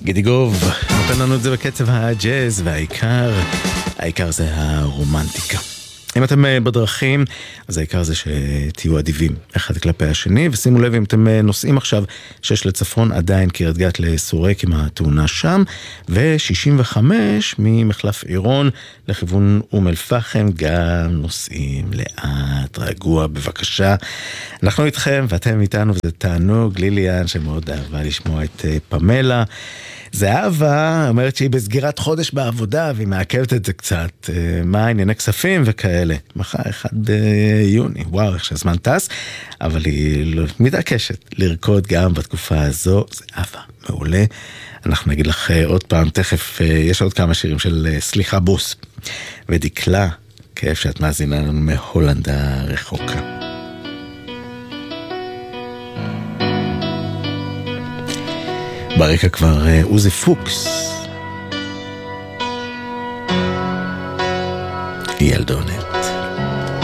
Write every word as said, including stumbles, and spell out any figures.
גידיגוב נותן לנו את זה בקצב הג'אז, והעיקר, העיקר זה הרומנטיקה. אם אתם בדרכים, אז העיקר זה שתהיו אדיבים אחד כלפי השני, ושימו לב אם אתם נוסעים עכשיו שש לצפון, עדיין קריית גת לסורק עם התאונה שם, ו-שישים וחמש ממחלף עירון לכיוון אום אל פחם, גם נוסעים לאט, רגוע, בבקשה. אנחנו איתכם ואתם איתנו, וזה תענוג. ליליאן שמאוד אהבה לשמוע את פמלה. זהבה אומרת שהיא בסגירת חודש בעבודה, והיא מעכבת את זה קצת. מה ענייני כספים וכאלה. מחר אחד יוני, וואו, איך שהזמן טס, אבל היא מתעקשת לרקוד גם בתקופה הזו. זהבה, מעולה. אנחנו נגיד לך עוד פעם, תכף יש עוד כמה שירים של סליחה בוס. ודקלה, כיף שאת מאזינה לנו מהולנד הרחוקה. ברקע כבר עוזי פוקס, ילדונת.